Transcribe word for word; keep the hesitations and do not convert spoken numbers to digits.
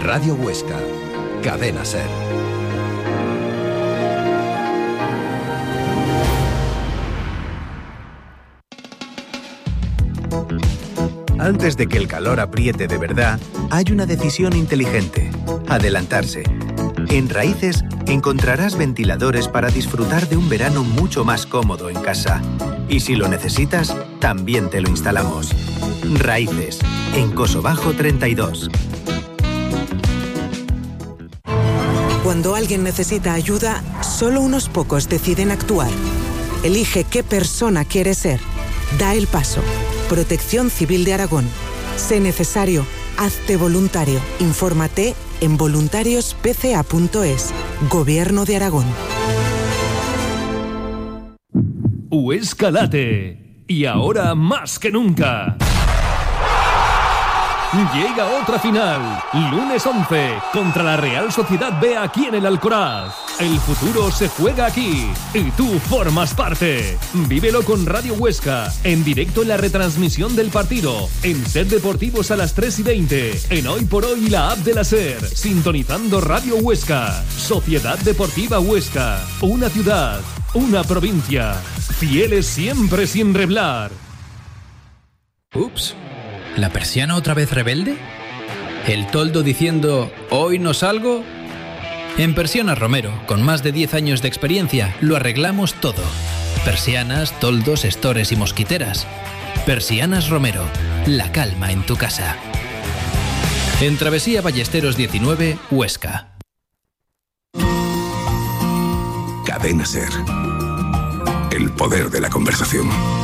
Radio Huesca, Cadena Ser. Antes de que el calor apriete de verdad, hay una decisión inteligente: adelantarse. En Raíces encontrarás ventiladores para disfrutar de un verano mucho más cómodo en casa. Y si lo necesitas, también te lo instalamos. Raíces, en Coso Bajo treinta y dos. Cuando alguien necesita ayuda, solo unos pocos deciden actuar. Elige qué persona quieres ser. Da el paso. Protección Civil de Aragón. Sé necesario. Hazte voluntario. Infórmate en voluntarios p c a punto es. Gobierno de Aragón. Huesca late. Y ahora más que nunca. Llega otra final, lunes once, contra la Real Sociedad B aquí en el Alcoraz. El futuro se juega aquí y tú formas parte. Vívelo con Radio Huesca, en directo en la retransmisión del partido, en Ser Deportivos a las tres y veinte, en Hoy por Hoy la app de la Ser, sintonizando Radio Huesca. Sociedad Deportiva Huesca, una ciudad, una provincia, fieles siempre sin reblar. Ups. ¿La persiana otra vez rebelde? ¿El toldo diciendo hoy no salgo? En Persianas Romero, con más de diez años de experiencia, lo arreglamos todo. Persianas, toldos, estores y mosquiteras. Persianas Romero, la calma en tu casa. En Travesía Ballesteros diecinueve, Huesca. Cadena Ser. El poder de la conversación.